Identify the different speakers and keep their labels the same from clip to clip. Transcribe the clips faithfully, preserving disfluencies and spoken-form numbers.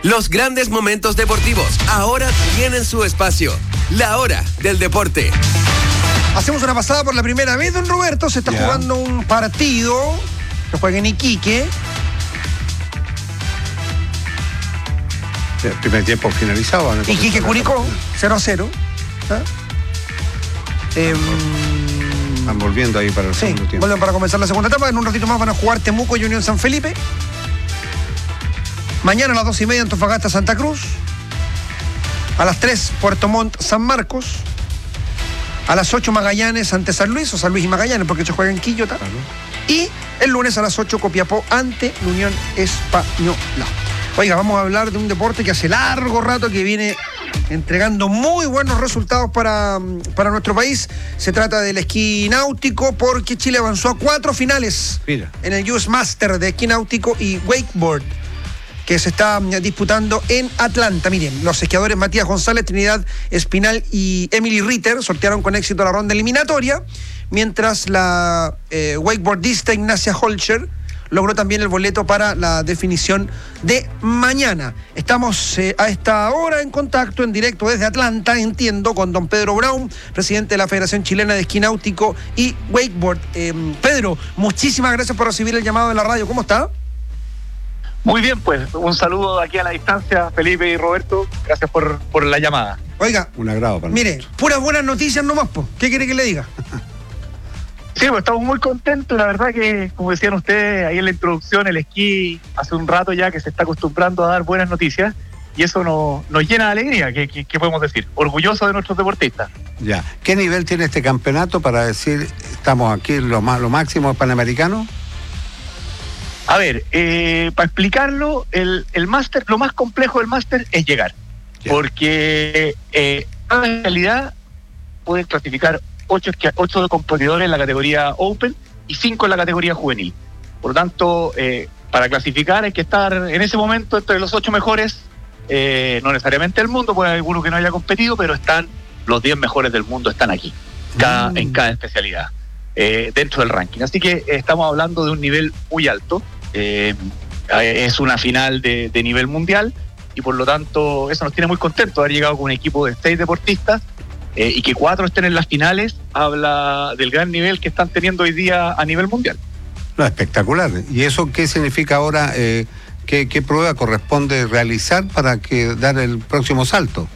Speaker 1: Los grandes momentos deportivos ahora tienen su espacio. La hora del deporte.
Speaker 2: Hacemos una pasada por la primera vez, don Roberto. Se está yeah. jugando un partido que juega en Iquique.
Speaker 3: El primer tiempo finalizado.
Speaker 2: Iquique Curicó, cero a cero. ¿Ah? Eh,
Speaker 3: Van volviendo ahí para el
Speaker 2: sí,
Speaker 3: segundo tiempo.
Speaker 2: Vuelven para comenzar la segunda etapa. En un ratito más van a jugar Temuco y Unión San Felipe. Mañana a las dos y media Antofagasta Santa Cruz. A las tres Puerto Montt San Marcos. A las ocho Magallanes ante San Luis, o San Luis y Magallanes, porque ellos juegan en Quillota. Claro. Y el lunes a las ocho Copiapó ante la Unión Española. Oiga, vamos a hablar de un deporte que hace largo rato que viene entregando muy buenos resultados para, para nuestro país. Se trata del esquí náutico, porque Chile avanzó a cuatro finales Mira. en el U S Master de esquí náutico y wakeboard, que se está disputando en Atlanta. Miren, los esquiadores Matías González, Trinidad Espinal y Emily Ritter sortearon con éxito la ronda eliminatoria, mientras la eh, wakeboardista Ignacia Holcher logró también el boleto para la definición de mañana. Estamos eh, a esta hora en contacto, en directo desde Atlanta, entiendo, con don Pedro Brown, presidente de la Federación Chilena de Esquí Náutico y Wakeboard. Eh, Pedro, muchísimas gracias por recibir el llamado de la radio. ¿Cómo está?
Speaker 4: Muy bien, pues un saludo aquí a la distancia, Felipe y Roberto. Gracias por, por la llamada.
Speaker 2: Oiga,
Speaker 3: un agrado para
Speaker 2: mire,
Speaker 3: nosotros.
Speaker 2: Puras buenas noticias nomás, po. ¿Qué quiere que le diga?
Speaker 4: Sí, pues estamos muy contentos. La verdad que, como decían ustedes ahí en la introducción, el esquí hace un rato ya que se está acostumbrando a dar buenas noticias, y eso nos, nos llena de alegría. ¿Qué, qué, qué podemos decir? Orgulloso de nuestros deportistas.
Speaker 3: Ya. ¿Qué nivel tiene este campeonato para decir estamos aquí lo, más, lo máximo panamericano?
Speaker 4: A ver, eh, para explicarlo, el, el máster, lo más complejo del máster es llegar, yeah. porque eh, en realidad pueden clasificar ocho, ocho competidores en la categoría Open y cinco en la categoría juvenil. Por lo tanto, eh, para clasificar hay que estar en ese momento entre los ocho mejores, eh, no necesariamente del mundo, porque hay alguno que no haya competido, pero están los diez mejores del mundo, están aquí, cada, mm. en cada especialidad. Eh, dentro del ranking. Así que eh, estamos hablando de un nivel muy alto. Eh, es una final de, de nivel mundial, y por lo tanto eso nos tiene muy contentos. Haber llegado con un equipo de seis deportistas eh, y que cuatro estén en las finales habla del gran nivel que están teniendo hoy día a nivel mundial.
Speaker 3: No, espectacular. ¿Y eso qué significa ahora? Eh, ¿qué, ¿Qué prueba corresponde realizar para que dar el próximo salto?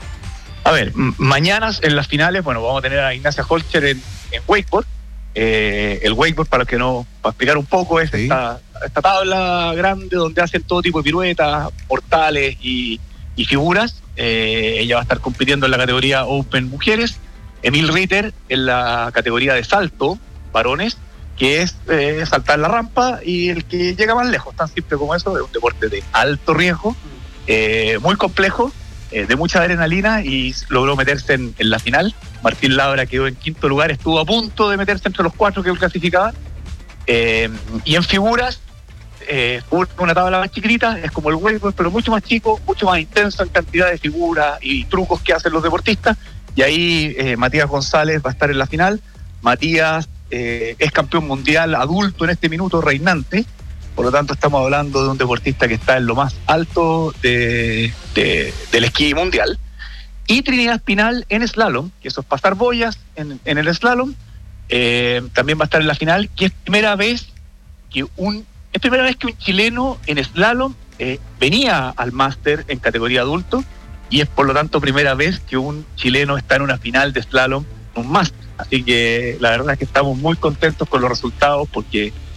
Speaker 4: A ver, m- mañana en las finales, bueno, vamos a tener a Ignacia Holcher en, en wakeboard. Eh, el wakeboard, para los que no, para explicar un poco, es sí. esta, esta tabla grande donde hacen todo tipo de piruetas, mortales y, y figuras. Eh, ella va a estar compitiendo en la categoría Open Mujeres. Emil Ritter en la categoría de salto varones, que es eh, saltar la rampa y el que llega más lejos, tan simple como eso. Es un deporte de alto riesgo, eh, muy complejo, eh, de mucha adrenalina, y logró meterse en, en la final. Martín Labra quedó en quinto lugar, estuvo a punto de meterse entre los cuatro que clasificaban. Eh, y en figuras, eh, una tabla más chiquitita, es como el wakeboard, pero mucho más chico, mucho más intenso en cantidad de figuras y trucos que hacen los deportistas. Y ahí eh, Matías González va a estar en la final. Matías eh, es campeón mundial adulto en este minuto, reinante. Por lo tanto, estamos hablando de un deportista que está en lo más alto de, de, del esquí mundial. Y Trinidad Espinal en slalom, que eso es pasar boyas en, en el slalom, eh, también va a estar en la final, que es primera vez que un es primera vez que un chileno en slalom eh, venía al máster en categoría adulto, y es por lo tanto primera vez que un chileno está en una final de slalom en un máster. Así que la verdad es que estamos muy contentos con los resultados, porque